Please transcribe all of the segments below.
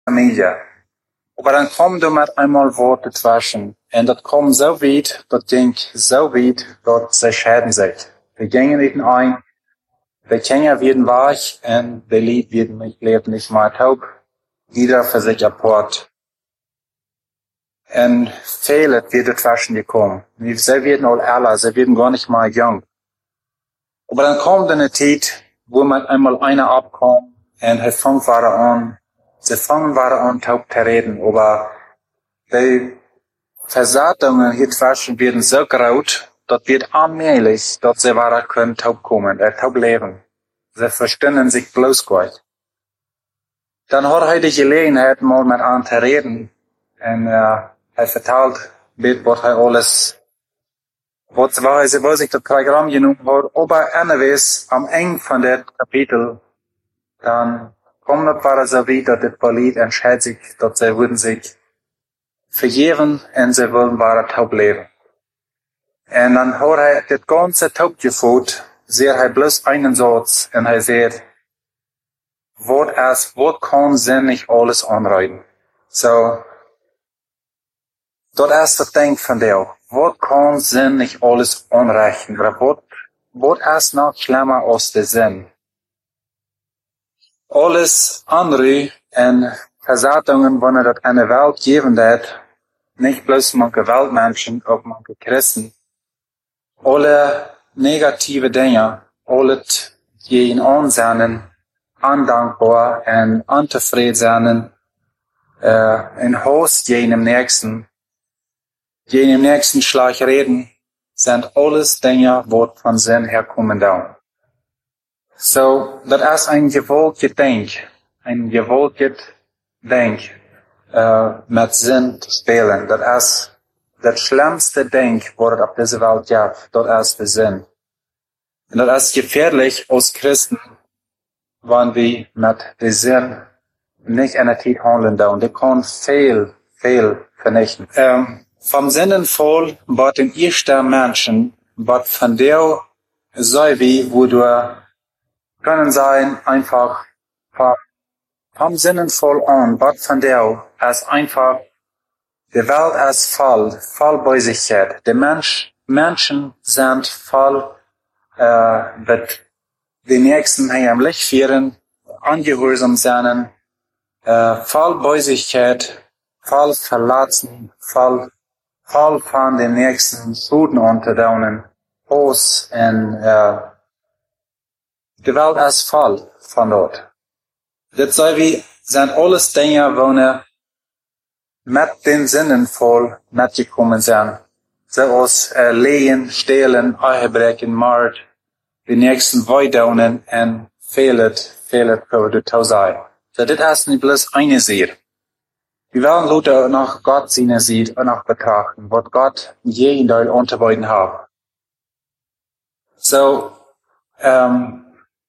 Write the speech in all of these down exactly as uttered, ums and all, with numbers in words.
Familie. Aber dann kommen du mit einmal Worte dazwischen. Und das kommt so weit, das ging so weit, dass sie schäden sich. Die gingen nicht ein, die Kinder werden weich, und die Lied werden nicht, lebt nicht mehr taub. Jeder für sich apart. Und viele wird dazwischen gekommen. Sie werden all älter, sie werden gar nicht mal jung. Aber dann kommt eine Zeit, wo man einmal einer abkommt, und er fängt weiter an, sie fangen weiter an, taub zu reden, aber die Versatungen hier zwischen werden so groß, das wird allmählich, dass sie weiter können taub kommen, äh, taub leben. Sie verstehen sich bloß gut. Dann hat er die Gelegenheit, mal mit einem zu reden, und äh, er vertelt, was er alles, was, was, was ich das Programm genommen hat, aber anyways, am Ende von dem Kapitel, dann kommt das weiter so weit, dass das Lied entscheidet sich, dass sie würden sich vergeben und sie wollen weiter taub leben. Und dann hat er das ganze taub gefühlt, sieht er bloß einen Satz, und er sagt, was es, was kann sie nicht alles anreiten? So, das erste Ding von dir, was kann sie nicht alles anreichen? Oder was, was ist noch schlimmer als der Sinn? Alles andere und Versatungen, wenn er das eine Welt geben wird, nicht bloß manche Weltmenschen, auch manche Christen, alle negative Dinge, alles, die in Ansehen, undankbar und unzufrieden sind, äh, in Host jenem Nächsten, jenem nächsten Schlag reden, sind alles Dinge, die von Sinn herkommen da. So, das ist ein gewolltes Ding, ein gewolltes Ding, äh, mit Sinn zu spielen. Das ist das schlimmste Ding, was es auf dieser Welt gibt. Das ist der Sinn. Und das ist gefährlich als Christen, wenn wir mit dem Sinn nicht in der Zeit handeln da. Und das kann viel, viel vernichten. Ähm, vom Sinnenvoll, was den ersten Menschen, was von der sei wie, wo du können sein, einfach vom Sinnenvoll an, was von der ist einfach, die Welt ist voll, voll bei sich hat. Die Mensch, Menschen sind voll, äh, mit den Nächsten hier im Licht führen, angehorsam sein, äh, voll bei sich hat, voll verlassen, voll, voll von den Nächsten Schulden unterdaunen, aus und, äh, die Welt ist voll von dort. Das sei wie, sind alles Dinge, wo ne mit den Sinnen voll mitgekommen sind. So aus äh, Lehen, Stehlen, Ehebreken, Mord, die nächsten Weidaunen und fehlet, fehlet, würde du sein. So, das ist nicht bloß eine Sicht. Wir werden Leute nach Gott seine Sicht und nach betrachten, was Gott je in der Unterweiden hat. So, ähm,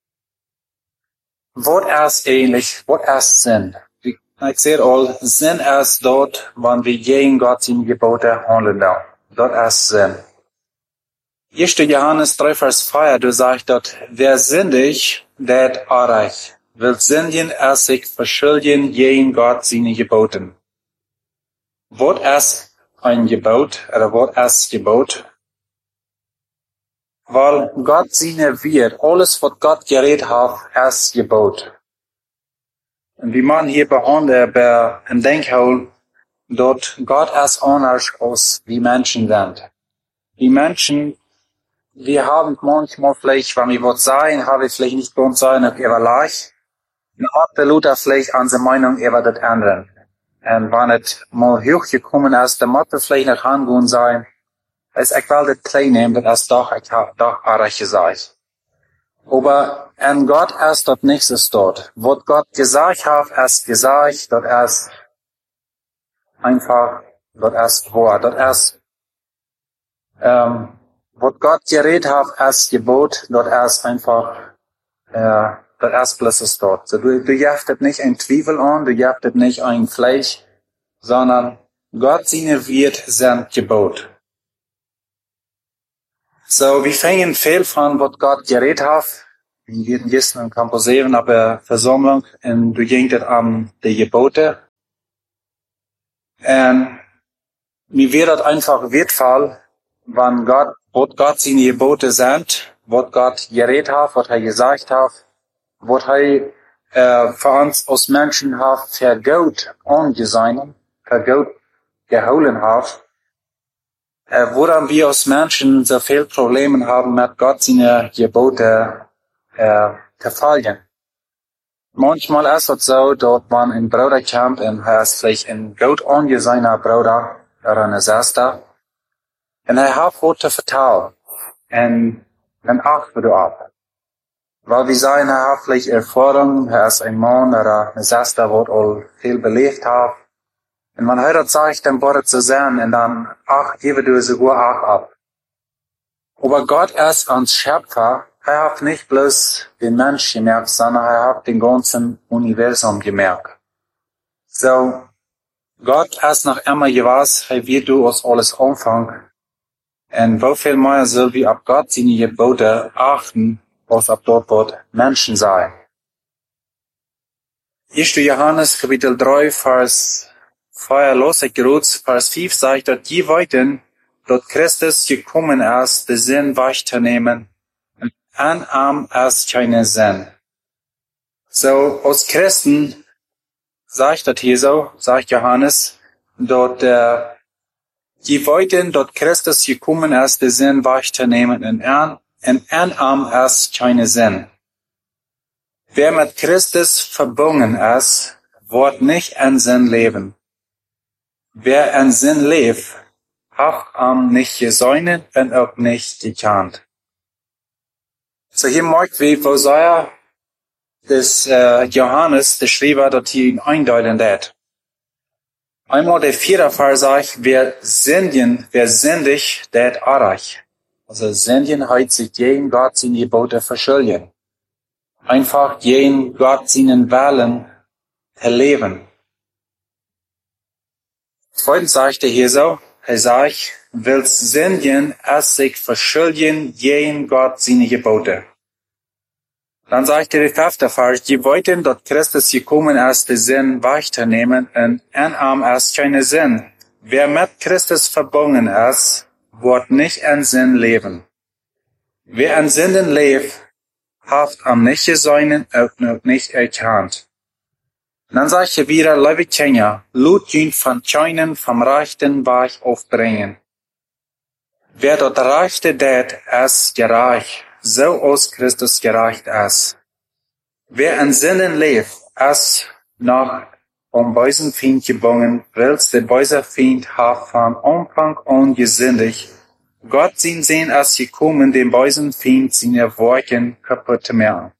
was ist eigentlich, was ist Sinn? Ich sehe all, Sinn ist dort, wenn wir gegen Gott seine Gebote handeln. Dort ist Sinn. erster Johannes drei, Vers vier, du sagst dort, wer sündig, der erreicht. Will sündigen, er sich verschuldigen gegen Gott seine Geboten. Was ist ein Gebot, oder was ist Gebot? Weil Gott seine wird, alles was Gott geredet hat, ist Gebot. Und wie man hier behandelt, bei einem Denkhol, dort Gott ist anders als wie Menschen sind. Die Menschen, wir haben manchmal vielleicht, wenn wir was sagen, haben wir vielleicht nicht ganz sein, ob ihr leicht. Dann hat der Luther vielleicht an seine Meinung über das anderen. Und wenn es mal hochgekommen ist, dann muss er vielleicht noch angehen sein. Es ich will das klein nehmen, das ist doch, ich habe doch erreicht sein. Aber in Gott ist dort nichts dort. Was Gott gesagt hat, ist gesagt, dort ist einfach, dort ist wahr, dort ist, ähm, was Gott geredet hat, ist Gebot, dort ist einfach, äh, dort ist bloß dort. So, du, du jaftet nicht ein Zwiebel an, du jaftet nicht ein Fleisch, sondern Gott seine wird sein Gebot. So, wir fangen viel von, was Gott geredet hat, Wir werden gestern komposieren auf der Versammlung und du ging das an die Gebote. Und mir wird das einfach wertvoll, wenn Gott, was Gott seine Gebote sind, was Gott geredet hat, was er gesagt hat, was er äh, für uns als Menschen hat, für Gott angesehen, für Gott geholen hat, äh, woran wir als Menschen so viel Probleme haben, mit Gott seine Gebote äh, zu folgen. Manchmal ist es so, dass man in Bruder kommt und er ist vielleicht ein gut angesehener Bruder oder eine Schwester und er hat was zu vertellen und dann achten wir ab. Weil wir sagen, er hat vielleicht Erfahrung, er ist ein Mann oder eine Schwester, die all viel belebt hat. Und man hört das sagt, dann wird es so sein und dann ach, gebe du sogar auch ab. Aber Gott ist uns Schöpfer. Er hat nicht bloß den Mensch gemerkt, sondern er hat den ganzen Universum gemerkt. So, Gott ist noch immer gewiss, er wird du aus alles anfangen. Und wie viel mehr soll wir ab Gott seine Gebote achten, als ab dort wird Menschen sein. erster Johannes, Kapitel drei, Vers vier, los ich gerutzt, Vers fünf sagt, dass die weiten, dass Christus gekommen ist, den Sinn wahrzunehmen, an am ist keine Sinn. So, als Christen, sagt das hier so, sagt Johannes, dort, äh, die wollten, dort Christus gekommen ist, den Sinn wahrzunehmen, und an, und an am ist keine Sinn. Wer mit Christus verbunden ist, wird nicht in Sinn leben. Wer in Sinn lebt, hat am nicht gesehen und auch nicht gekannt. So hier merkt wir, wo sei das äh, Johannes, der Schreiber, dort hier eindeuten hat. Einmal der vierte Vers sagt, wer sündigen, wer sündig, der hat Arach. Also sündigen heißt sich gegen Gott seine Gebote verschulden. Einfach gegen Gott seinen Willen erleben. Zweitens sagt er hier so, er sagt, willst sündigen, es sich verschulden gegen Gott seine Gebote. Dann sagt er der fünfte Vers, die wollten, dass Christus gekommen ist, den Sinn wahrzunehmen, und in ihm ist keine Sinn. Wer mit Christus verbunden ist, wird nicht in Sinn leben. Wer in Sünden lebt, hat am nicht gesehen und noch nicht erkannt. Dann sagt er wieder, liebe Kinder, lut ihn von Scheinen vom rechten Weg aufbringen. Wer dort rechte det, ist gerecht, so aus Christus gerecht ist. Wer in Sünden lebt, ist noch um bösen Feind gebunden, weil der böse Feind hat von Anfang an gesündigt. Gott sein Sinn ist gekommen, den bösen Feind seine Werke kaputt zu machen.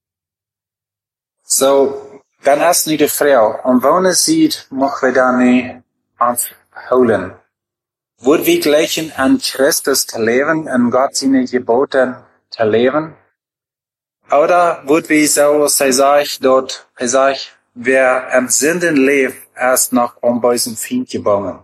So, dann ist nicht die Frau. Und wenn es sieht, möchten wir dann nicht uns holen. Würden wir gleichen an Christus zu leben, an Gott seine Gebote zu leben? Oder würden wir so, als er sagt, dort, er sagt, wer im Sünden lebt, ist noch um bösen Feind gebunden.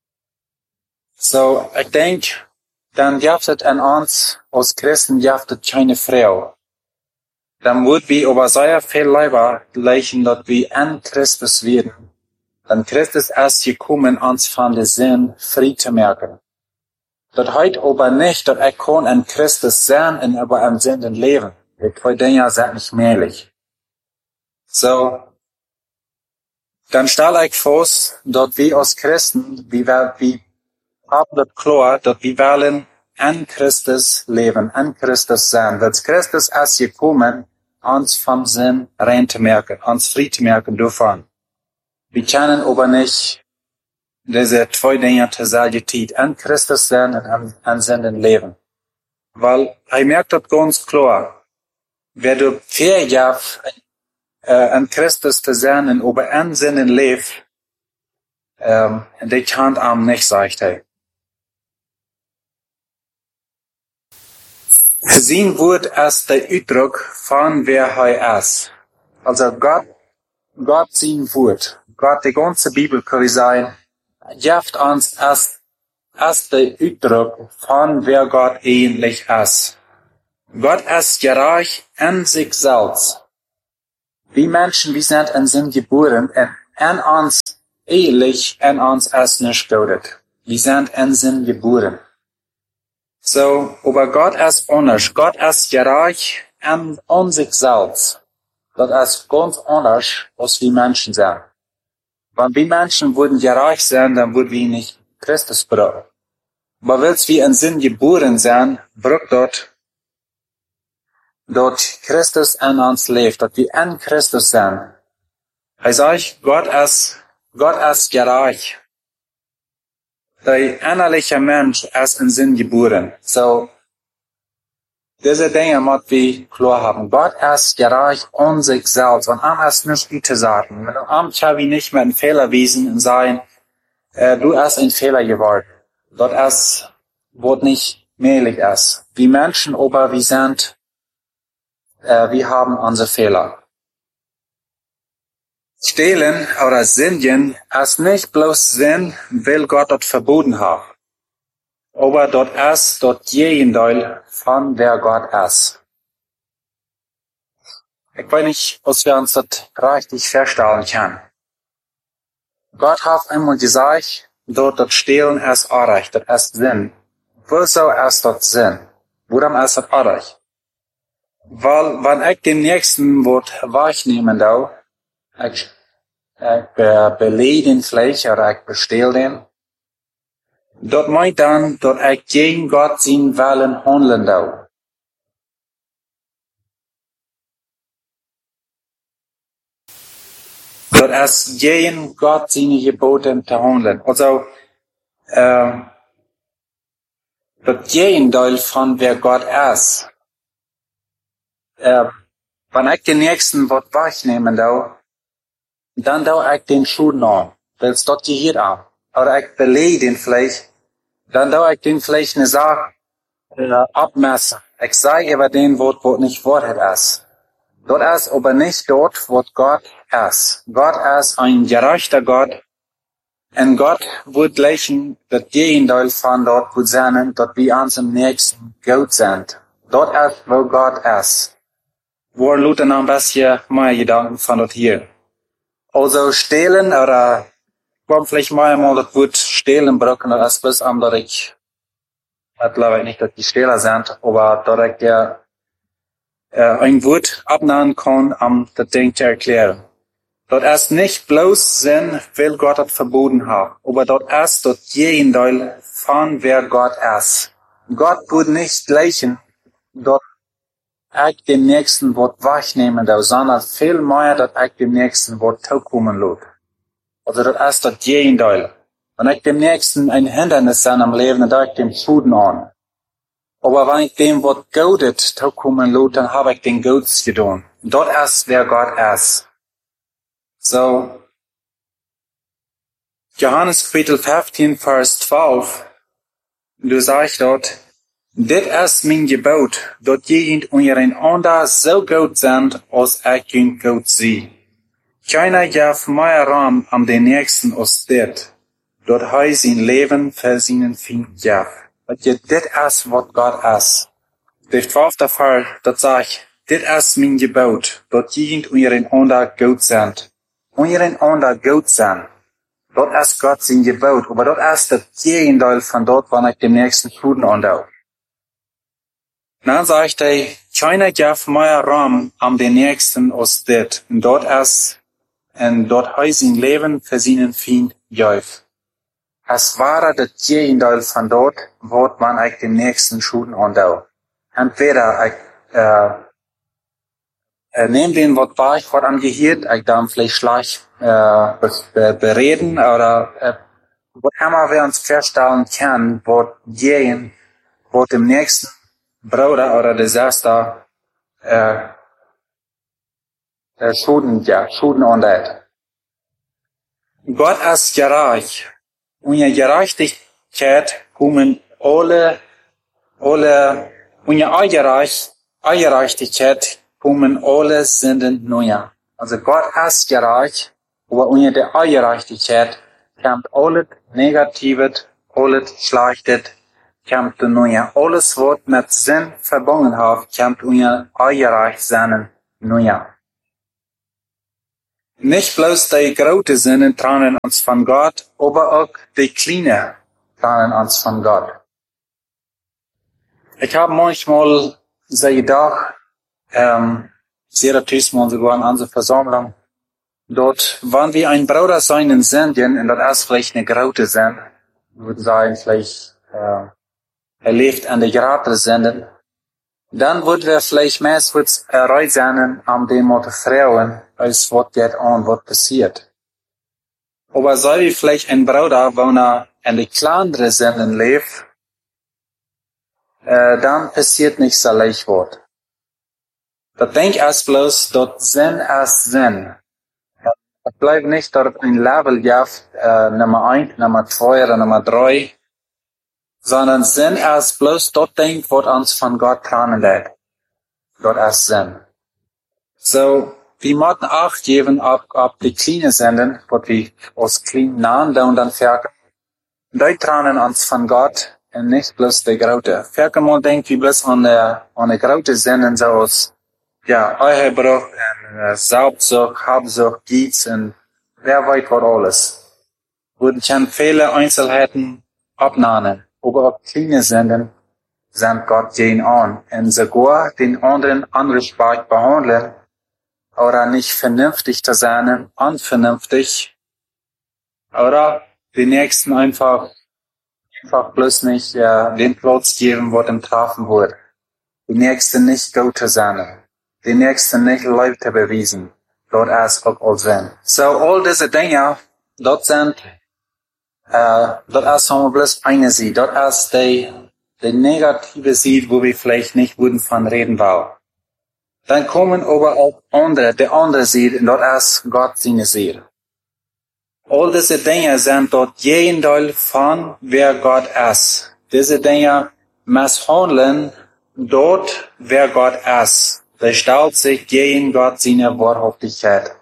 So, ich denke, dann gibt es an uns, als Christen, gibt es keine Frau. Dann würden wir aber sehr viel lieber gleichen, dass wir an Christus werden. Denn Christus ist gekommen, uns von der Sinn frei zu merken. Das heißt aber nicht, dass ich kann an Christus sein und aber am Sünden leben. Die zwei Dinge sind nicht möglich. So, dann stelle ich fest, dass wir als Christen, wir, wir haben das klar, dass wir wollen an Christus leben, an Christus sein. Weil Christus ist gekommen, uns vom Sinn rein zu merken, uns frei zu merken davon. Wir können aber nicht diese zwei Dinge zur selben Zeit an Christus sein und an, an Sünden leben. Weil er merkt das ganz klar. Wer du vergibst, äh, an Christus zu sein und aber an Sünden lebt, ähm, der kann am nicht, sagt er. Sein Wort ist der Ausdruck von wer er ist. Also Gott, Gott sein Wort. Gott, die ganze Bibel kann ich sagen, gibt uns als, als der Ausdruck von wer Gott eigentlich ist. Gott ist gerecht in sich selbst. Wir Menschen, wir sind in sind geboren und in uns, ehrlich, in uns ist nicht Gott. Wir sind in sind geboren. So, aber Gott ist anders. Gott ist gerecht in, in sich selbst. Das ist ganz anders, als wir Menschen sind. Wenn wir Menschen würden gerecht sein, dann würden wir nicht Christus brauchen. Aber weil wir in Sinn geboren sind, braucht dort, dort Christus in uns lebt, dass wir in Christus sind. Er sagt, Gott ist, Gott ist gerecht. Der innerliche Mensch ist in Sinn geboren. So, diese Dinge muss wir klar haben. Gott ist gerecht an sich selbst und er ist nicht gute Sachen. Am kann wir nicht mehr ein Fehler wiesen und sagen, äh, du hast ein Fehler geworden. Dort ist, wo nicht möglich ist. Wir Menschen, aber wir sind, äh, wir haben unsere Fehler. Stehlen oder Sündigen ist nicht bloß Sinn, weil Gott dort verboten hat. Aber dort ist dort Gegenteil von wer Gott ist. Ich weiß nicht, ob wir uns das richtig feststellen können. Gott hat einmal gesagt, dort das Stehlen ist Unrecht, das ist Sinn. Wieso ist das Sinn? Warum ist das Unrecht? Weil, wenn ich den nächsten Wort wahrnehmen darf, ich, ich be, beleden vielleicht oder ich bestehle den, dort meint dann, dort ich gegen Gott sein Willen handeln darf. Dort ist gegen Gott seine Gebote zu handeln. Also, äh, das Gegenteil von wer Gott ist. Äh, wenn ich den nächsten Wort wahrnehmen darf, dann darf ich den Schuld an, weil es dort gehört an. Oder ich belege den vielleicht, dann darf ich den vielleicht eine Sache äh, abmessen. Ich sage über den Wort, wo nicht Wahrheit ist. Dort ist aber nicht dort, wo Gott ist. Gott ist ein gerechter Gott. Und Gott wird gleichen, das Gegenteil von dort wird sein, dass wir uns im Nächsten gut sind. Dort ist, wo Gott ist. Wo luten noch ein bisschen mehr Gedanken von dort hier. Also stehlen oder, komm vielleicht mal einmal das Wort stehlen brauchen, das ist bis an, dass ich, ich glaube nicht, dass die Stehler sind, aber dass ich der, äh, ein Wort abnehmen kann, um das Ding zu erklären. Dort ist nicht bloß Sinn, weil Gott das verboten hat, aber dort ist das Gegenteil von wer Gott ist. Gott wird nicht gleichen, dort ich dem nächsten Wort wahrnehmen darf, sondern viel mehr, dass ich dem nächsten Wort zukommen lässt. Also das ist das Gegenteil. Wenn ich dem nächsten ein Hindernis sein am Leben, dann darf ich dem Schuden an. Aber wenn ich dem Wort Gottes zukommen lässt, dann habe ich den Gottes getan. Dort ist wer Gott ist. So, Johannes Kapitel fünfzehn, Vers zwölf, du sagst dort, dit ist mein Gebot, dat je untereinander so gut sind, als ich in Gott sie. Keiner gaf mehr Raum an den Nächsten als dit, dat hij sein Leben für seinen Feind gaf. Dat je dit ist, was Gott ist. Der zwölfte Fall, dat sagt, dit ist mein Gebot, dat je untereinander gut sind. Untereinander gut sein. Dort ist Gott sein Gebot, aber dort ist das Gegenteil von dort, wann ich dem nächsten Schuden andau. Dann sagt er, keiner gaf mehr Raum an den Nächsten als dit. Und dort ist, und dort hij sein Leben für seinen Feind gaf. Es war das Gegenteil von dort, wo man ich dem nächsten Schuden andau. Entweder ich, äh, äh, nehm den, was war ich, was angehört, ich dann vielleicht schlecht, äh, be bereden, oder, äh, wo immer wir uns feststellen können, wo gehen, wo dem nächsten Bruder oder Desaster, äh, äh, Schuden, ja, Schuden andert. Gott ist gerecht. Ohne Gerechtigkeit kommen alle, alle, ohne Ungerechtigkeit kommen alle Sünden neu. Also Gott ist gerecht, aber ohne der Ungerechtigkeit kommt alles Negatives, alles Schlechtes kommt nu alles wat met zin verbunden hat, kommt unja eierreich sein nu. Nicht bloß die großen Sinnen trennen uns von Gott, aber auch die kleinen trennen uns von Gott. Ich habe manchmal so gedacht, ähm, sehr diesmal sogar in unserer Versammlung, dort, wenn wir ein Bruder sein senden, und das ist vielleicht eine große Sinn, würde sagen, vielleicht, äh, er lebt an der Gerade senden, dann würden wir vielleicht meistens erreicht sein, an dem Motto Frauen, als was geht an, was passiert. Aber soll wir vielleicht ein Bruder, wenn er an die kleinere Senden lebt, äh, dann passiert nicht so leicht was. Das denk ich bloß, dort Sinn ist Sinn. Es bleibt nicht dort ein Level gibt, äh, Nummer eins, Nummer zwei oder Nummer drei, sondern Sinn ist bloß dort denk, was uns von Gott trennen lässt. Dort ist Sinn. So, wir müssen Acht geben auf, auf die kleinen Senden, was wir aus kleinen Nahen da und dann fertig. Die trennen uns von Gott und nicht bloß die Grote. Fertig mal denkt, wie bloß an der, an der Grote Senden so aus, ja, Ehebruch und äh, Saubsucht, Habsucht, Gietz und wer weiß was alles. Würden schon viele Einzelheiten abnehmen, aber auch kleine Senden sind Gott gehen an und sogar den anderen anrichtbar behandeln oder nicht vernünftig zu sein, unvernünftig oder die Nächsten einfach einfach bloß nicht äh, den Platz geben, wo dem Trafen wurde. Die Nächsten nicht gut zu sein. Die Nächsten nicht Leute bewiesen. Dort ist auch all Sinn. So, all diese Dinge, dort sind, äh, dort ist haben wir bloß eine Seite. Dort ist die, die negative Seite, wo wir vielleicht nicht würden von reden wollen. Dann kommen aber auch andere, die andere Seite, und dort ist Gott seine Seele. All diese Dinge sind dort jeden Teil von, wer Gott ist. Diese Dinge misshandeln dort, wer Gott ist. Da stellt sich gegen Gott seine Wahrhaftigkeit.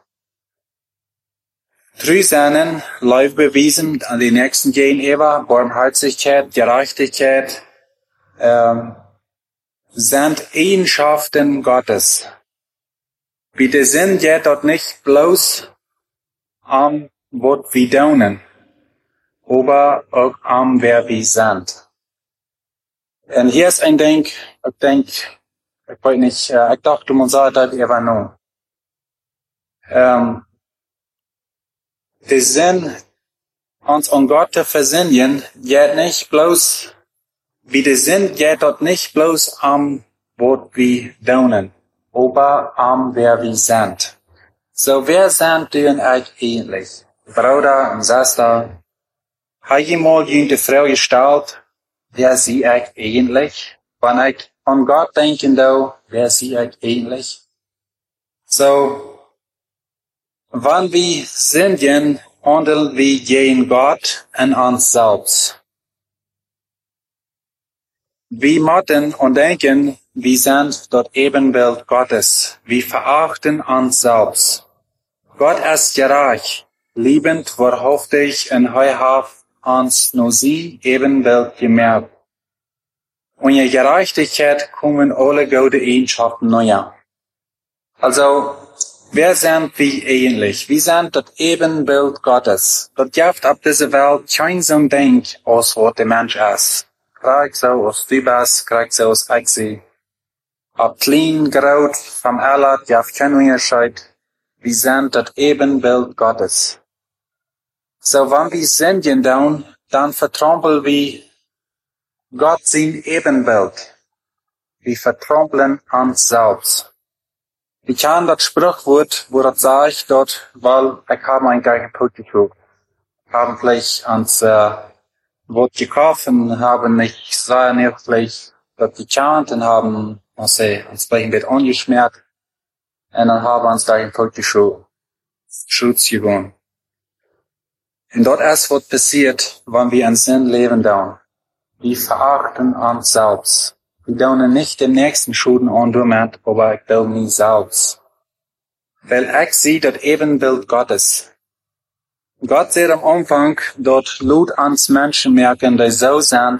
Drei Seinen live bewiesen an die nächsten gegenüber, Barmherzigkeit, Gerechtigkeit, ähm, sind Eigenschaften Gottes. Wir sind ja dort nicht bloß am, was wir tun, aber auch am, wer wir sind. Und hier ist ein Ding, ich denke, ich weiß nicht, äh, ich dachte, man sagt das einfach nur. Ähm, der Sinn, uns an Gott zu versinnen, geht nicht bloß, wie der Sinn geht dort nicht bloß am, was wir tun, aber am, wer wir sind. So, wer sind wir eigentlich? Bruder und Schwester, hat jemand eine Frau gestellt, wer sie eigentlich? Wenn ich an Gott denken da, wer sie eigentlich? So, wenn wir sündigen, handeln wir gegen Gott und uns selbst. Wir müssen und denken, wir sind das Ebenbild Gottes. Wir verachten uns selbst. Gott ist gerecht, liebend, wahrhaftig und heuhaft uns nur sie Ebenbild gemerkt. Und in Gerechtigkeit kommen alle gute Eigenschaften neu. Also, wer sind wir eigentlich? Wir sind das Ebenbild Gottes. Das gibt auf dieser Welt kein so ein Ding, als was der Mensch ist. Krieg so, als du bist, krieg so, als ich sie. Ob klein, groß, vom Allah, gibt kein Unterschied. Wir sind das Ebenbild Gottes. So, wenn wir sündigen dann, dann vertrampeln wir Gott sein Ebenbild. Wir vertrampeln uns selbst. Ich kann das Sprichwort, wo das sagt, dort, weil ich habe einen gleichen Punkt gekriegt. Haben vielleicht uns, äh, Wort gekauft und haben nicht, sagen nicht vielleicht, dass die gekannt und haben, uns, äh, uns gleich ein bisschen angeschmiert. Und dann haben wir uns gleich Punkt geschrieben. Schutz gewonnen. Und dort ist was passiert, wenn wir in Sinn leben dann. Wir verachten uns selbst. Wir tun nicht den nächsten Schulden an damit, aber ich will mich selbst. Weil ich sehe das Ebenbild Gottes. Gott sieht am Anfang, dort lud uns Menschen merken, die so sind,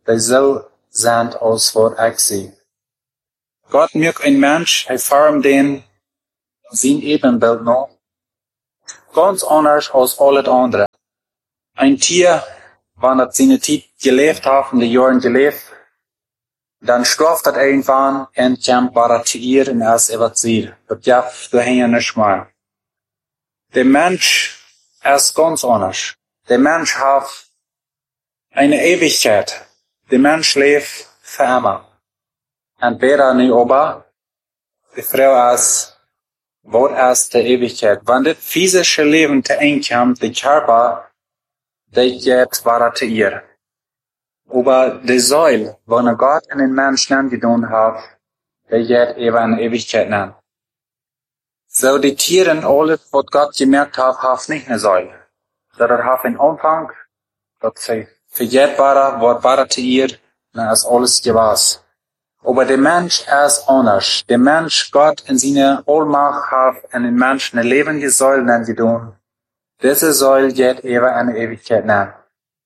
die so sind als wat ich sie. Gott mögt ein Mensch, er formt den sein Ebenbild noch, ganz anders als alles andere. Ein Tier, wenn das seine Zeit gelebt hat, in den Jahren gelebt, dann stirbt das irgendwann und kommt bara zu ihr und es evaziert. Das darf daher nicht mehr. Der Mensch ist ganz anders. Der Mensch hat eine Ewigkeit. Der Mensch lebt für immer. Entweder nicht ober, die Frau ist, was ist die Ewigkeit? Wenn das physische Leben zu Ende kommt, der Körper, der geht bara zu ihr. Aber die Säule, wenn Gott in den Menschen angetan hat, der geht eben eine Ewigkeit an. So die Tiere, alles, was Gott gemerkt hat, haben nicht eine Säule. So das hat einen Anfang, das vergeht bara, wird bara zu ihr, dann ist alles gewas. Aber der Mensch ist anders. Der Mensch, Gott in seiner Allmacht hat in den Menschen eine lebende Säule angetan. Diese Säule geht eben eine Ewigkeit an.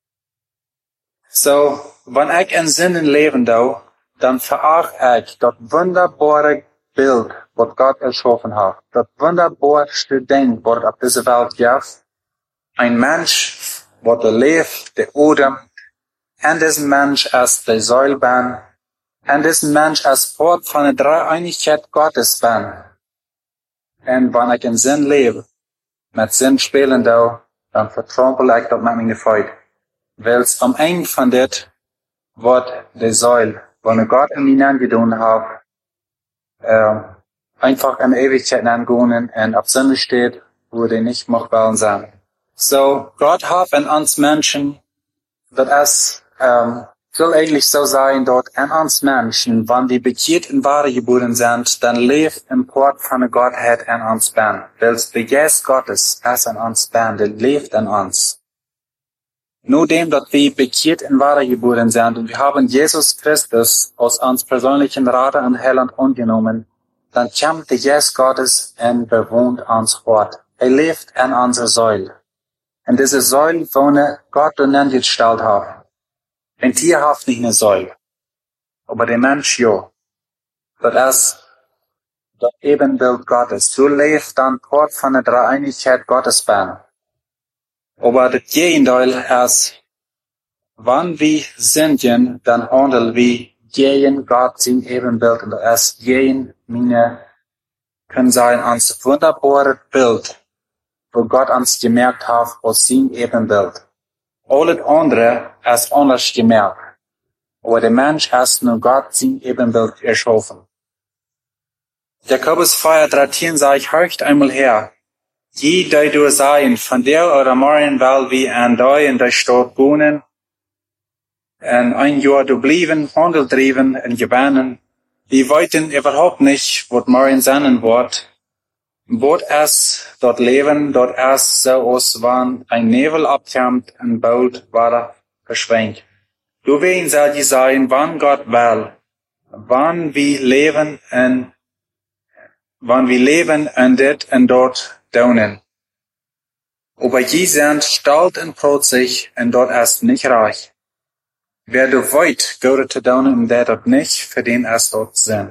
So, wenn ich in Sinnen leben da, dann verachte ich das wunderbare Bild, was Gott erschaffen hat. Das wunderbarste Ding, was auf dieser Welt gibt. Ein Mensch, was er lebt, der Odem, und diesen Mensch ist der Säulbein, und diesen Mensch ist Ort von der Dreieinigkeit Gottes bin. Und wenn ich in Sinn lebe, mit Sinn spielen da, dann vertrampel ich das mit meiner Freude. Weil es am Ende von das wird die Säule, wenn Gott in ihn angetan hat, äh, einfach in Ewigkeit angehen und auf Sinn steht, wo die nicht machbar sein. So, Gott hat in uns Menschen, das ist, ähm, soll eigentlich so sein, dort in uns Menschen, wenn die bekehrt in wahre geboren sind, dann lebt im Port von der Gottheit in uns bin. Weil der Geist Gottes ist in uns bin, der lebt in uns. Nur dem, dass wir bekehrt in wahre geboren sind und wir haben Jesus Christus aus uns persönlichen Rater und Heiland angenommen, dann kommt der Geist Gottes und bewohnt uns Ort. Er lebt in unserer Säule. Und diese Säule, wo Gott und angestellt hat. Ein Tier hat nicht eine Säule. Aber der Mensch, ja. Das ist das Ebenbild Gottes. Du lebst dann Port von der Dreieinigkeit Gottes bin. Aber das Gegenteil ist, wenn wir sündigen, dann handeln wir gegen Gott sein Ebenbild. Und das ist gegen meine, können sein, uns wunderbare Bild, wo Gott uns gemerkt hat, aus sein Ebenbild. Alles andere ist anders gemerkt. Aber der Mensch ist nur Gott sein Ebenbild erschaffen. Jakobus vier dreizehn sagt, horcht einmal her. Je, die du sein, von der oder morgen, weil wir an da in der Stadt wohnen, und ein Jahr du blieben, Handel trieben und gebannen, wir wollten überhaupt nicht, was morgen sein wird. Dort ist, dort leben, dort ist so aus, wann ein Nebel abkommt und bald war verschwenkt. Du wen soll die sein, wann Gott will, wann wir leben und, wann wir leben und dit und dort daunen. Aber je sind stolz und protzig und dort ist nicht reich. Wer du wollt, gehört zu daunen und der dort nicht, für den ist dort sind.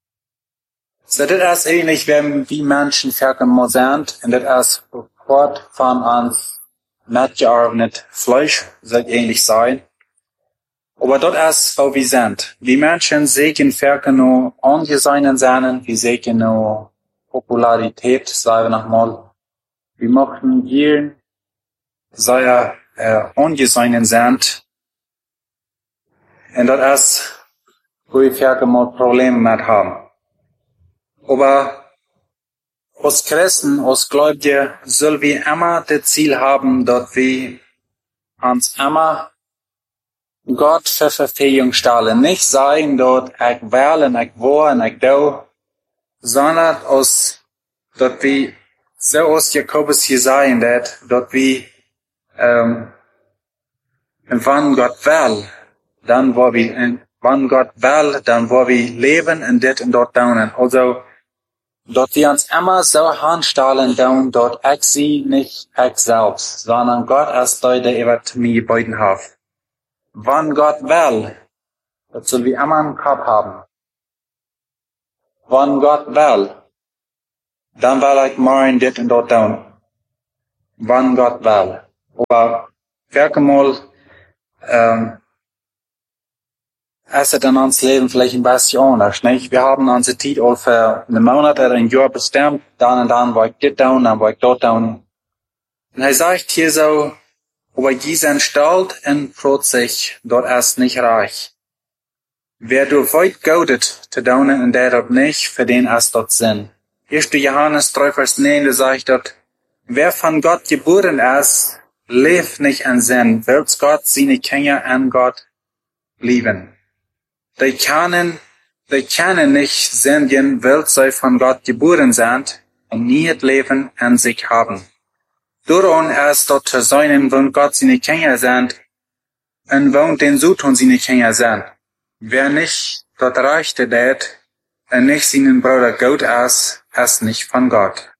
So, das ist ähnlich, wenn wie Menschen verkommen sind, und das ist Wort von uns mitgearbeitet Fleisch, soll ähnlich sein. Aber dort ist, wo wir sind. Die Menschen sehen verkommen angesehen sein, wir sehen nur Popularität, sagen wir nochmal. Wir möchten hier sehr äh, angesehen sind. Und das ist, wo wir verkommen Probleme mit haben. Aber als Christen, als Gläubige, sollen wir immer das Ziel haben, dass wir uns immer Gott zur Verfügung stellen. Nicht sagen, dass ich will und ich will und ich do, sondern als, dass wir so aus Jakobus hier sagen, dass, dass wir, ähm, wenn Gott will, dann wo wir, wenn Gott will, dann wo wir leben und dit und dort daunen. Also, dass wir uns immer so handstellen, dass ich sie nicht ich selbst, sondern Gott ist der, der über mir geboten hat. Wann Gott will, das soll wir immer im Kopf haben. Wann Gott will, dann will ich morgen dit und dort tun. Wann Gott will. Aber welke mal, ähm, es ist in ons Leben vielleicht ein bisschen anders, nicht? Wir haben unsere Zeit all für einen Monat oder ein Jahr bestimmt, dann und dann will ich dit tun, dann will ich dort tun. Und er sagt hier so, aber die sind stolz und plötzlich, dort ist nicht reich. Wer du weit gaudet zu tun und der dort nicht, für den ist dort Sinn. erster Johannes drei Vers neun, da sagt dort, wer von Gott geboren ist, lebt nicht in Sinn, will Gott seine Kinder an Gott lieben. Die können, die können nicht sündigen, weil sie von Gott geboren sind und nie das Leben an sich haben. Darum ist dort zu sein, wenn Gott seine Kinder sind, und wenn den Sutton seine Kinder sind. Wer nicht dort reichte det, und nicht seinen Bruder Gott ist, ist nicht von Gott.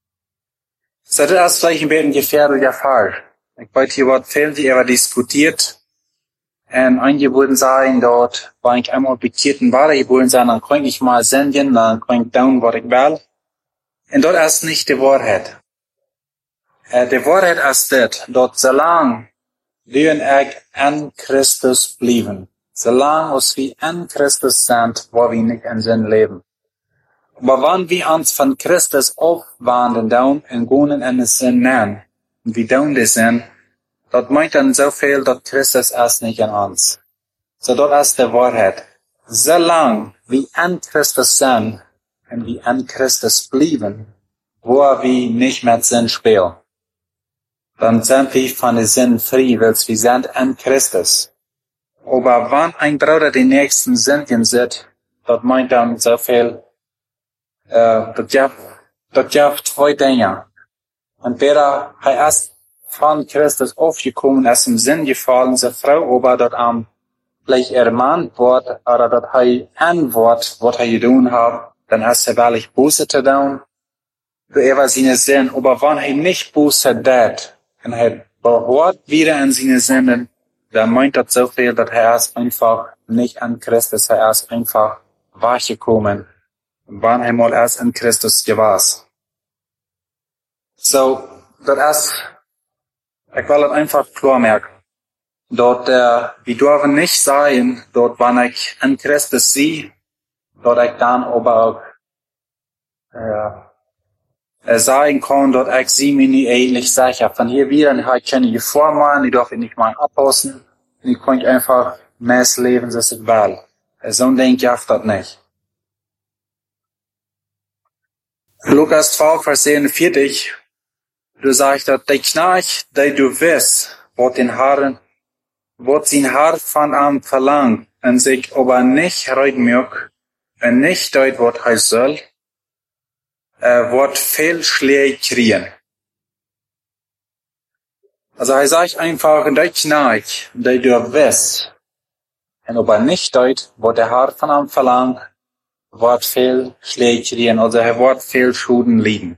So, das ist vielleicht ein bisschen gefährlicher Fall. Ich weiß, hier wird viel darüber diskutiert. Und einige würden sagen, dort, wenn ich einmal bekehrt war, die würden sagen, dann kann ich mal senden, dann kann ich tun, was ich will. Und dort ist nicht die Wahrheit. Äh, die Wahrheit ist das, dort, solange wir und ich an Christus bleiben, solange uns wir an Christus sind, wo wir nicht in Sinn leben. Aber wenn wir uns von Christus aufwandern tun und gehen in den Sinn nehmen, und wir tun das Sinn, dort meint dann so viel, dass Christus ist nicht in uns. So dort ist die Wahrheit. Solange wir an Christus sind und wir an Christus bleiben, wo wir nicht mit Sinn spielen, dann sind wir von den Sinn frei, weil wir sind an Christus. Aber wenn ein Bruder den nächsten Sünden sieht, dort meint dann so viel, äh, das gibt, das gibt zwei Dinge. Entweder er ist von Christus aufgekommen, ist im Sinn gefallen, seine Frau aber dort am vielleicht ermahnt wird, oder dort er antwortet, was er getan hat, dann ist er wirklich Buße zu tun. Er war seine Sinn, aber wenn er nicht Buße tut, und er behört wieder in seine Sünden, dann meint das so viel, dass er ist einfach nicht an Christus, er ist einfach wachgekommen, wann er mal erst in Christus gewesen. So, das ist, ich will das einfach klar merken. Dort, äh, wir dürfen nicht sein, dort, wenn ich an Christus sehe, dort ich dann aber auch, äh, sagen kann, dort ich sehe mich nicht ähnlich sicher. Von hier wieder, ich kann nicht vormachen, ich darf nicht mal abpassen, ich kann einfach mehr leben, als ich will. So denke ich das nicht. Lukas zwölf, Vers siebenundvierzig, du sagst, dass der Knecht, der du wirst, wird den Herrn, wird sein Herr von ihm verlangt, und sich aber nicht reutmück, und nicht deut, was er soll, er wird viel Schläge kriegen. Also er sagt einfach, der Knecht, der du wirst, und aber nicht deut, was der Herr von ihm verlangt, wird viel Schläge kriegen, also er wird viel Schulden liegen.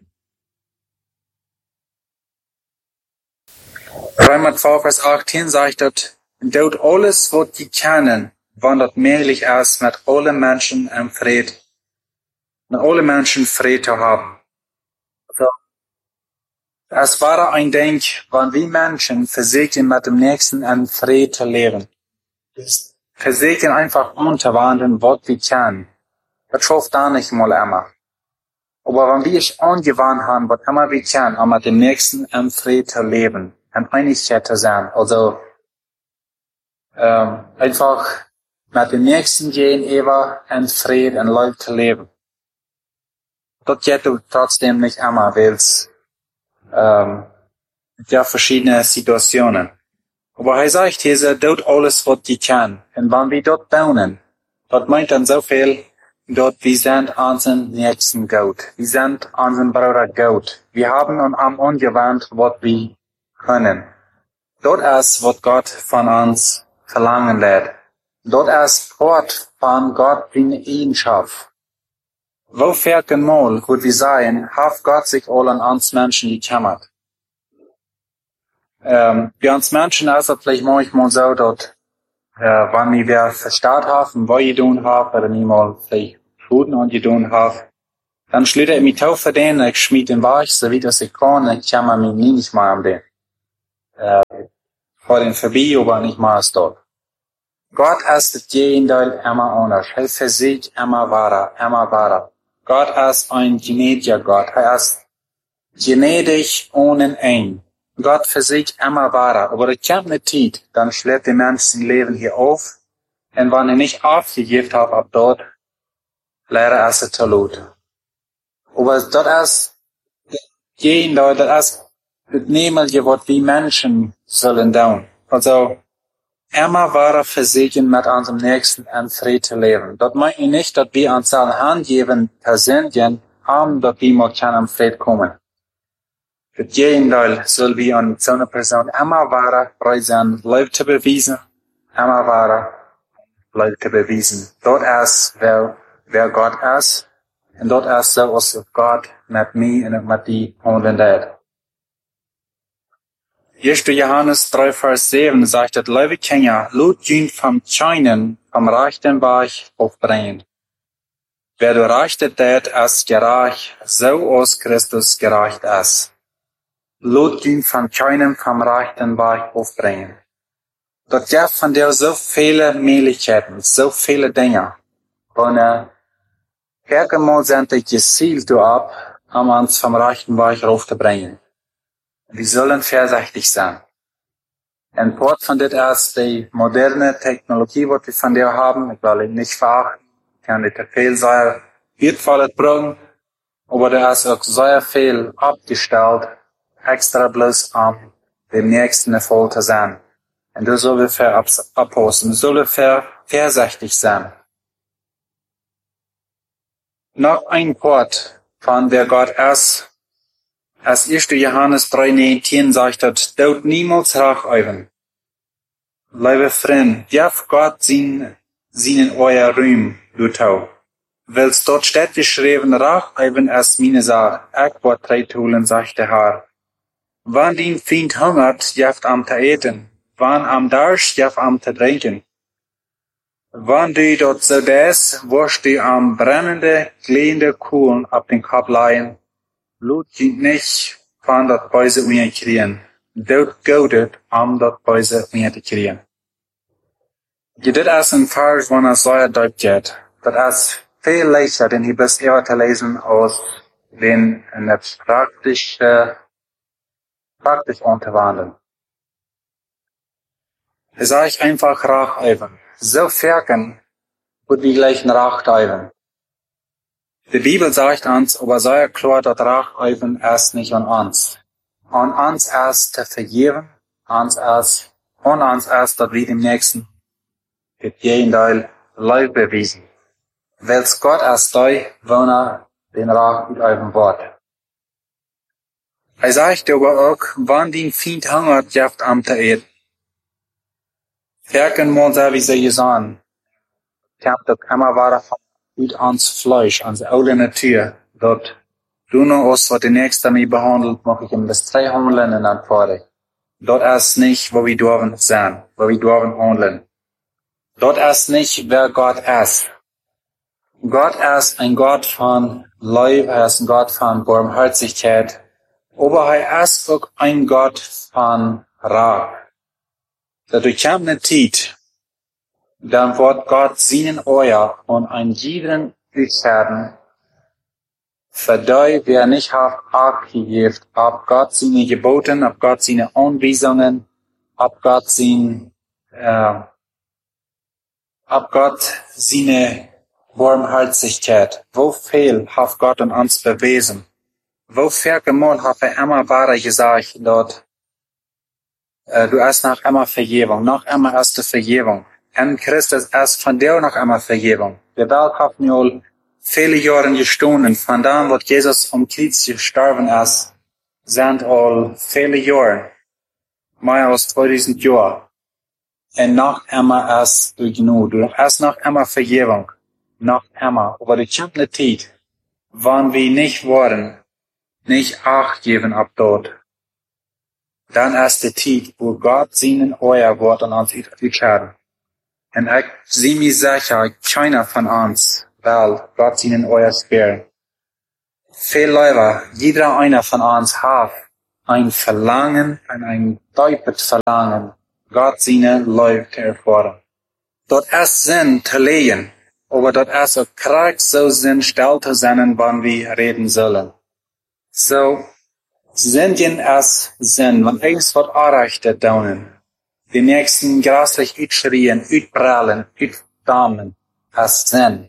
Römer zwölf, Vers achtzehn sagt dort, dort alles, was die kennen, wann dort möglich ist, mit allen Menschen im Fried, mit allen Menschen Fried zu haben. Also, es war ein Denk, wenn wir Menschen versuchen, mit dem Nächsten in Fried zu leben. Versuchen einfach unterwandeln, was wir kennen. Das schafft da nicht mal immer. Aber wenn wir es angewandt haben, was immer wir kennen, um mit dem Nächsten im Fried zu leben, in Einigkeit zu sein, also ähm, einfach mit dem Nächsten gehen, immer in Frieden, in Leib zu leben. Das geht trotzdem nicht immer, weil es ähm, ja verschiedene Situationen. Aber er sagt hier, dort alles, was die kann. Und wenn wir dort bauen, das meint dann so viel, dort wir sind unseren Nächsten Gott. Wir sind unseren Bruder Gott. Wir haben uns am angewandt, was wir können. Dort ist, was Gott von uns verlangen lässt. Dort ist Wort von Gott wie eine Eigenschaft. Wo vierten Mal, würde wir sagen, hat Gott sich all an uns Menschen gekümmert. Ähm, bei uns Menschen ist es vielleicht manchmal so, dass äh, wann wir wer verstaat haben, was je doen haben, oder niemals vielleicht Schulden an je doen haben, dann schlitt er mich taufe den, ich schmied den Weich, so wie das ich kann, ich jammer mich nie nicht mal an den. Äh, vor den vorbei, aber nicht mal als dort. Gott ist het Gegenteil immer anders. Er versiegt immer wahrer, immer wahrer. Gott ist ein gnädiger Gott. Er ist gnädig ohne Ende. Gott versiegt immer wahrer. Aber es kommt eine Zeit, dann schlägt der Mensch sein Leben hier auf. Und wenn er nicht aufgegeben hat ab dort, leider ist er zu laut. Aber das ist Gegenteil, das ist das Nämliche, was wir Menschen sollen tun. Also, immer wahrer versiegen mit unserem Nächsten in Frieden leben. Das meint nicht, dass wir uns alle angeben, persönlich, um, dass wir mal in Frieden kommen. Das Gegenteil soll wir an so einer Person immer wahrer bereit sein, Leib zu beweisen, immer wahrer Leib zu beweisen. Dort ist, wer, wer Gott ist, und dort ist so, als Gott mit mir und mit dir handeln wird. erster Johannes drei, Vers sieben sagt, dass liebe Kinder, Lut dient vom Scheinen, vom rechten Weg aufbringen. Wer du reichtet tät, ist gerecht, so aus Christus gerecht ist. Lut dient vom Scheinen, vom rechten Weg aufbringen. Dort gibt von dir so viele Möglichkeiten, so viele Dinge. Und, äh, hergemal sind die gezielt ab, um uns vom rechten Weg aufzubringen. Wir sollen vorsichtig sein. Ein Part von das ist die moderne Technologie, die wir von der haben. Ich will ihn nicht verachten. Ich kann nicht viel sehr wertvoll bringen. Aber da ist auch sehr viel abgestellt, extra bloß um dem nächsten Erfolg zu sein. Und da sollen wir abpassen. Da sollen wir vorsichtig sein. Noch ein Part von wer Gott ist. Als erster Johannes drei, neunzehn sagt, dass dort niemals rachäuben. Liebe Freund, jaff Gott sin, sin euer Ruhm, du tau. Weil's dort steht geschrieben, rachäuben ist meine Sache, ich wird drei Tulen, sagt der Herr. Wann den Feind hungert, jafft am zu eten. Wann am Darsch, jaff am zu trinken. Wann du dort so des, wirst du am brennende, glühende Kohlen ab den Kopf leihen. Lut dient nicht van dat Böse unkriegen. Dort goudet om dat Böse unkriegen. Je dit is een vers van een zeer duidt geht. Dat is veel leichter, den hier best eher te lezen als den in het praktische, praktisch unterwandeln. Es sage ich einfach rachäuben. So ferken, wird die gleichen rachäuben. Die Bibel sagt uns, aber sehr klar, dass rachäuben erst nicht an uns. An uns erst zu vergeben, uns erst, an uns erst, dass wir dem Nächsten das Gegenteil Leib bewiesen. Weil's Gott erst da, wenn er den rachäuben wird. Er sagt aber auch, wann den Feind hungert, jaft am zu eten. Ferken muss er, wie sie sagen, kämpft doch immer weiter mit ans Fleisch, ans alte Natur, dort du noch aus, was der Nächste mich behandelt, mach ich ihm das drei handeln und dann fahre. Dort ist nicht, wo wir dürfen sein, wo wir dürfen handeln. Dort ist nicht, wer Gott ist. Gott ist ein Gott von Liebe, er ist ein Gott von Barmherzigkeit, aber er ist auch ein Gott von Rat. Dadurch kommt eine Zeit, dann wird Gott seinen euer und ein jeden Üchern, für die, wer nicht hat, abgegeben, ab Gott seine Geboten, ab Gott seine Anweisungen, ab Gott sein, äh, ab Gott seine Barmherzigkeit. Wo viel hat Gott an uns bewiesen? Wo viel Mal hat er immer wahre gesagt dort, äh, du hast noch immer Vergebung, noch immer hast du Vergebung. En Christus ist von dir noch einmal Vergebung. Die Welt hat mir viele Jahre gestohlen, von dem, was Jesus am Kreuz gestorben ist, sind all viele Jahre, mehr als zweitausend Jahre. Und noch einmal ist du genug. Du hast noch einmal Vergebung. Noch einmal. Aber die kommt eine Zeit, wann wir nicht wollen, nicht Acht geben ab dort. Dann ist die Zeit, wo Gott seinen euer Wort an uns entscheidet. Und ich sehe mir sicher, keiner von uns will Gott ihnen euer Spiel. Viel Leute, jeder einer von uns hat ein Verlangen, ein deutliches Verlangen, Gott seine Leute zu erfahren. Dort ist Sinn zu leben, aber dort ist auch Kraft so Sinn still zu sein, wann wir reden sollen. So, Sindien ist Sinn, wenn irgendwas wird erreicht tun. Die nächsten grasslich utschrien, utprallen, utdamen, ist Sinn.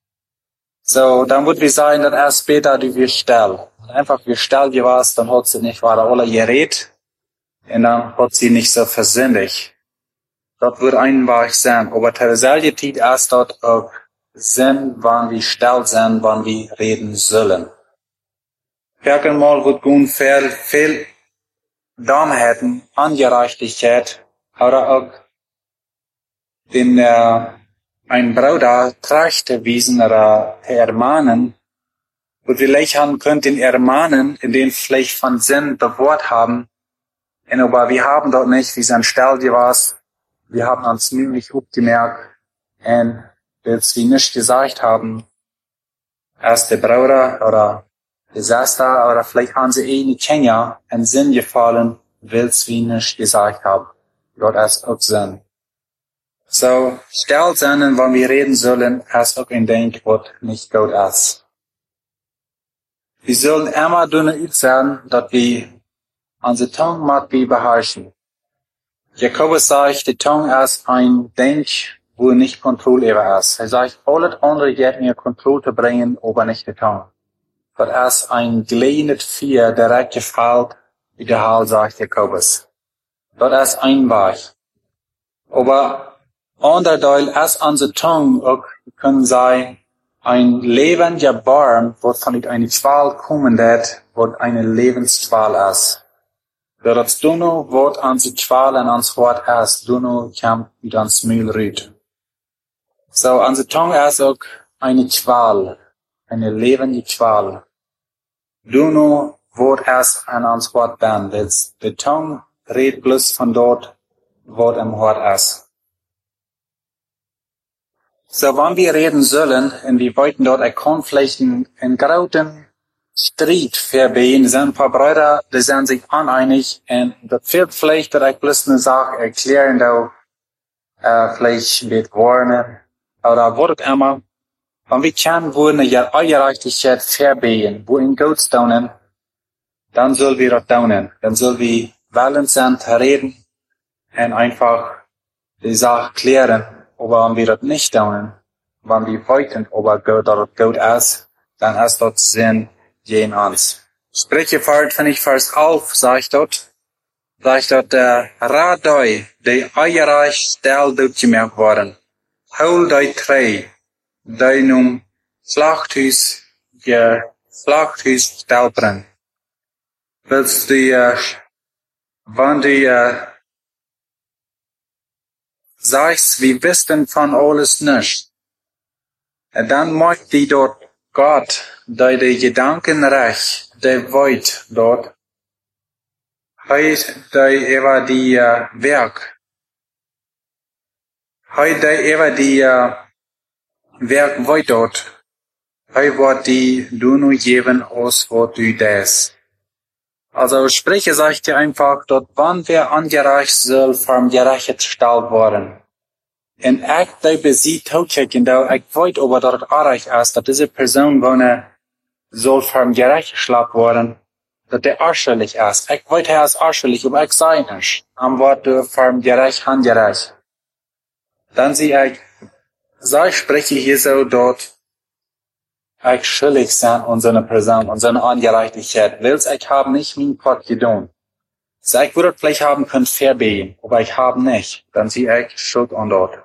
So, dann würde ich sagen, dass erst später die wir still. Einfach wir still gewesen, dann hat sie nicht weiter alle geredet, und dann hat sie nicht so versündigt. Dort wird einfach sein. Aber zur selben Zeit ist dort auch Sinn, wann wir still sind, wann wir reden sollen. Mal wird gut viel, viel Dummheiten, Ungerechtigkeit, oder auch den, äh, ein Bruder trachte wiesen oder ermahnen, und vielleicht haben könnt den ermahnen, in den vielleicht von Sinn bewahrt haben, und aber wir haben dort nicht, wie es an Stelle gewesen, wir haben uns nämlich abgemerkt, und jetzt wie nicht gesagt haben, erst der Bruder oder Desaster, oder vielleicht haben sie eh nicht Kenia in Sinn gefallen, will's wie nicht gesagt haben. Gott ist auch Sinn. So, still sein, wenn wir reden sollen, ist auch ein Denkwort, nicht Gott ist. Wir sollen immer dünne sein, dass wir unsere Tongue mit beherrschen. Jakobus sagt, die Tongue ist ein Denk, wo nicht Kontrolle über ist. Er sagt, alles andere geht mir Kontrolle zu bringen, aber nicht die Tongue. Das ist ein gelehenes Vier, direkt gefällt, wie der Hall sagt Jakobus. Das ist ein Weg. Aber andere Teil ist unsere Tongue auch, können sein, ein lebendiger Baum, wovon nicht eine Qual kommen wird, wo eine Lebensqual ist. Das Duno, wo unsere Qual in uns Wort ist, Duno kommt mit uns Müll rüht. So, unsere Tongue ist auch eine Qual, eine lebende Qual. Duno, wo es an uns Wort bin, die Tongue redet bloß von dort, wo im Wort ist. So, wenn wir reden sollen, und wir wollten dort ein Konflikt, einen großen Streit verbehen, sind ein paar Brüder, die sind sich uneinig, und das fehlt vielleicht, dass ich bloß eine Sache erklären, da, äh, vielleicht mit Worten, oder wo auch immer. Wenn wir können, wo eine Gerechtigkeit verbehen, wo in Gott tun, dann soll wir das tun. Dann soll wir wollen sein, zu reden, und einfach die Sache klären. Aber wenn wir das nicht tun, wenn wir wollten, ob Gott oder Gott ist, dann ist dort Sinn je in uns. Spreche fort, wenn ich Vers elf, sagt dort, sagt dort, der Radoi, die eierreich stel durchgemerkt worden, hol die trei, die num Schlachthuis, je Schlachthuis stel brengen. Willst du, äh, wenn du, äh, sagst, wir wissen von alles nicht. Und dann macht die dort Gott, die die Gedanken recht, die Wort dort, heut die über die uh, Werk, heut die über die uh, Werk Wort dort, heut wird die du nur geben, aus wo du das. Also spreche sagt dir einfach, dort wann wir angereicht soll, vom Gerecht gestellt worden. Und ich, die besieht, hochchecken, da ich weiß, ob er dort erreicht ist, dass diese Person, wo er soll vom Gerecht geschlagen worden, dass der arschelig ist. Ich weiß, er ist arschelig, aber ich sei nicht. Am Wort vom Gerecht, handgerecht. Dann sehe ich, so ich spreche hier so dort, ich schuldig sein an so eine Person, an so eine Ungerechtigkeit. Willst ich habe nicht mein Part getan. So ich würde vielleicht haben können verbehen, aber ich habe nicht. Dann sehe ich Schuld an dort.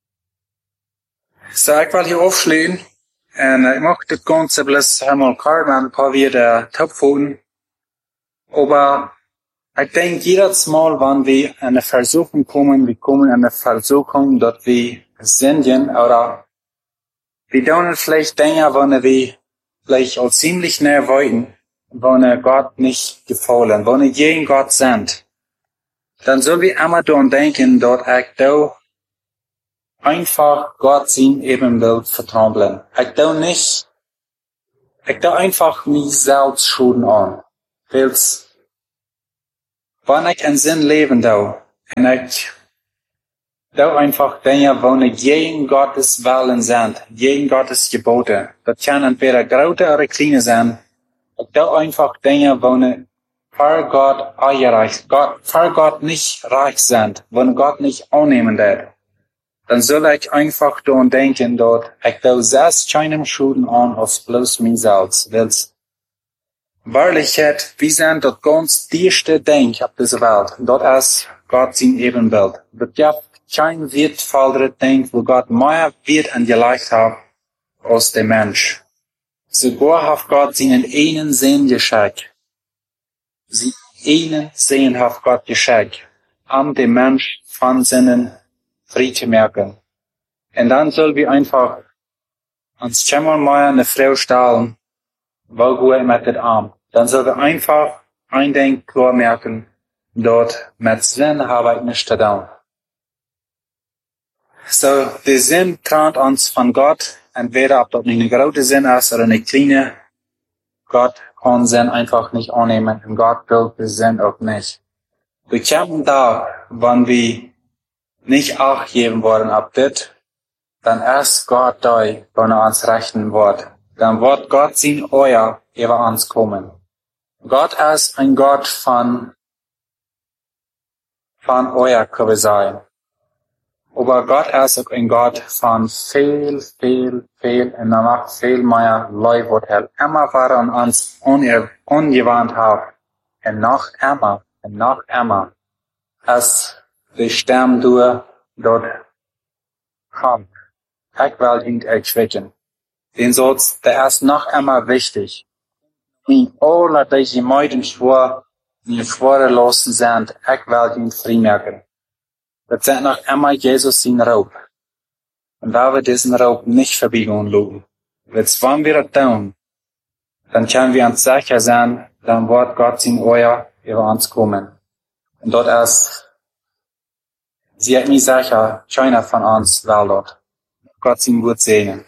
So ich will hier aufschließen. Und ich mag das Ganze bloß einmal klar, ein paar wieder Topfoten. Aber ich denke, jedes Mal, wenn wir in eine Versuchung kommen, wir kommen in eine Versuchung, dass wir singen, oder wir tun vielleicht Dinge, wenn wir vielleicht auch ziemlich näher wollten, wenn Gott nicht gefallen, wenn wir gegen Gott sind. Dann sollen wir immer daran denken, dass ich da einfach Gott sein Ebenbild vertrampeln. Ich tu nicht, ich tu einfach mich selbst schulden an. Weil's, wenn ich einen Sinn leben tu, und ich tu einfach Dinge, wo nicht gegen Gottes Willen sind, gegen Gottes Gebote. Das kann entweder große oder kleine sein. Ich tu einfach Dinge, wo nicht für Gott eingereicht, Gott, für Gott nicht reich sind, wo Gott nicht annehmen wird. Dann soll ich einfach daran denken, dort, ich tu selbst keinem Schulden an, als bloß mich selbst. Weil's, Wahrlichkeit, wir sind das ganz dichte Ding auf dieser Welt. Dort ist Gott sein Ebenbild. Es gibt kein wertvollere Ding, wo Gott mehr Wert angelegt hat, als der Mensch. Sogar hat Gott seinen einen Sinn geschenkt. Sie einen Sinn hat Gott geschenkt, um den Mensch von seinen frei zu merken. Und dann sollen wir einfach uns schon mal eine Frau stellen, wo wir mit dem Arm. Dann sollen wir einfach ein Ding klar merken, dort mit Sinn habe ich nicht getan. So, der Sinn kommt uns von Gott, entweder ob das nicht eine große Sinn ist oder eine kleine. Gott kann Sinn einfach nicht annehmen und Gott will den Sinn auch nicht. Wir kämpfen da, wenn wir nicht Acht geben wollen ab das, dann ist Gott da, wenn er uns rechnen wird. Dann wird Gott sein Euer über uns kommen. Gott ist ein Gott von, von Euer, kann ich sagen. Aber Gott ist auch ein Gott von viel, viel, viel, und er macht viel mehr Leute, was er immer war an uns ungewandt hat. Und noch immer, und noch immer, als die Stamm durch dort kommt. Ich will ihn erquicken. Den Satz, der ist noch immer wichtig. Wie alle diese Mäuden schwor, die schworenlosen sind, ich will ihn freimerken. Das sind noch immer Jesus sein Raub. Und da wir diesen Raub nicht verbiegen lassen, jetzt wenn wir das tun, dann können wir uns sicher sein, dann wird Gott sein Euer über uns kommen. Und dort ist, sie hat mich sicher, keiner von uns will dort. Gott sein gut segnen.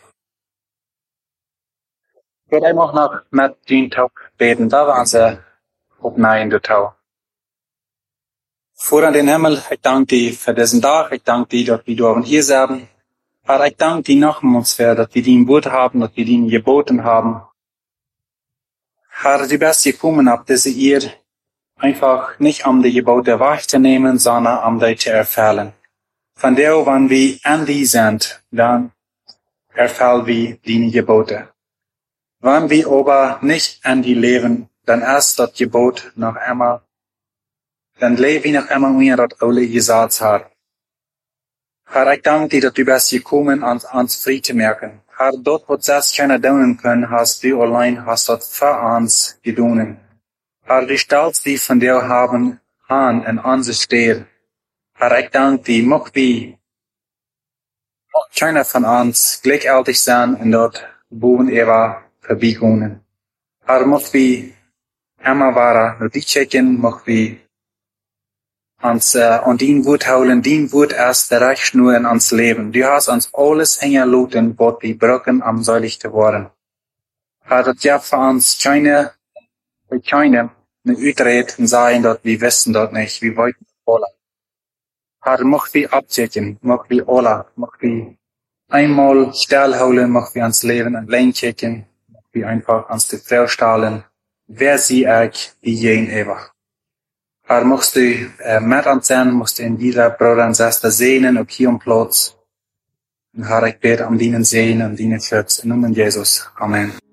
Ich würde auch noch mit den Tag beten, da wir uns aufnehmen in der Tau. Vor an den Himmel, ich danke dir für diesen Tag, ich danke dir, dass wir da hier sind. Aber ich danke dir nochmals für, dass wir dein Wort haben, dass wir dein geboten haben. Herr, du bist gekommen, ab diese ihr einfach nicht um die Gebote wahrzunehmen, sondern um die zu erfüllen. Von der, wenn wir an die sind, dann erfüllen wir deine Gebote. Wenn wir aber nicht an die leben, dann ist das Gebot noch immer, dann leben wir noch immer mehr, das alle gesagt hat. Herr, ich danke dir, dass du bist gekommen, uns, uns frei zu merken. Herr, dort, wo das keiner tun können, hast du allein, hast das für uns getan. Herr, die Stolz, die von dir haben, an in uns steht. Herr, ich danke dir, mag wie, mag keiner von uns gleichzeitig sein und dort boven Eva verbiegen. Herr, mag wie immer wahrer, nur die checken, mag wie uns äh, und dein Wort holen, dein Wort ist der Rechtschnur in uns Leben. Du hast uns alles hingerloten, was wir brauchen, um seilig zu werden. Herr, das ja für uns keine, für keine eine Utreden sein, dass wir wissen dort nicht, wie weit wir wollen. Herr, mag wir abchecken, mag wir alle, mag wir einmal stillholen, mag wir uns Leben allein checken, mag wir einfach uns die Frau stellen, wer sie ich, wie jen ewig. Herr, magst du äh, mit uns sein, magst du in dieser Bruder und Schwester sehnen, auf hier am Platz. Und Herr, ich bete um deinen Segen und deinen Schutz. In Namen Jesus. Amen.